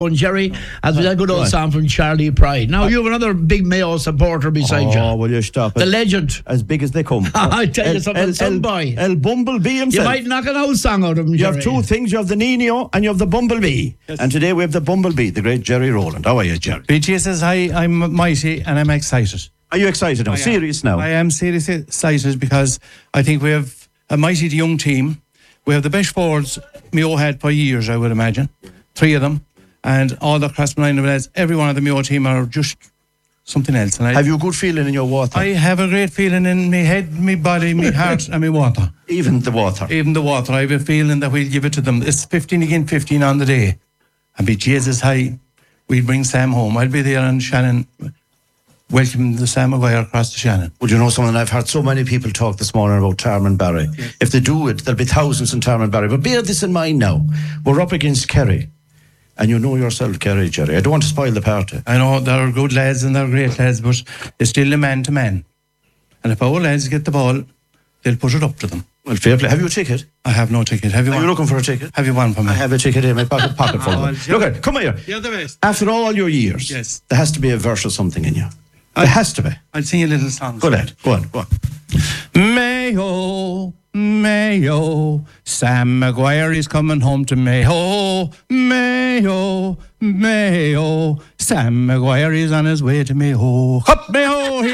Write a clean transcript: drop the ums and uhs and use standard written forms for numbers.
And Jerry, as with a good old song from Charlie Pride. Now, you have another big Mayo supporter beside you. Oh, will you stop it? The legend. As big as they come. I tell you something, some boy. El Bumblebee himself. You might knock an old song out of him, Jerry. You have two things. You have the Nino and you have the Bumblebee. Yes. And today we have the Bumblebee, the great Jerry Rowland. How are you, Jerry? BG says, hi, I'm mighty and I'm excited. Are you excited now? Serious now? I am seriously excited because I think we have a mighty young team. We have the best forwards Mayo had for years, I would imagine. 3 of them. And all the Crossman lads, every one of the Mayo team are just something else. And have you a good feeling in your water? I have a great feeling in my head, my body, my heart and my water. Even the water? Even the water. I have a feeling that we'll give it to them. It's 15 again, 15 on the day. And be Jesus high, we'll bring Sam home. I'll be there and Shannon, welcome the Sam Maguire across to Shannon. Would you know something? I've heard so many people talk this morning about Tarmanbarry. Yes. If they do it, there'll be thousands in Tarmanbarry. But bear this in mind now. We're up against Kerry. And you know yourself, Kerry, Jerry. I don't want to spoil the party. I know they're good lads and they're great lads, but it's still a man to man. And if our lads get the ball, they'll put it up to them. Well, fair play. Have you a ticket? I have no ticket. Have you one? Are you looking for a ticket? Have you one for me? I have a ticket in my pocket full of them. Look, come here. You're the best. After all your years, yes, there has to be a verse or something in you. There has to be. I'll sing a little song. Go ahead. Go on. Mayo, Mayo, Sam Maguire is coming home to Mayo. Mayo, Mayo, Sam Maguire is on his way to Mayo. Up Mayo!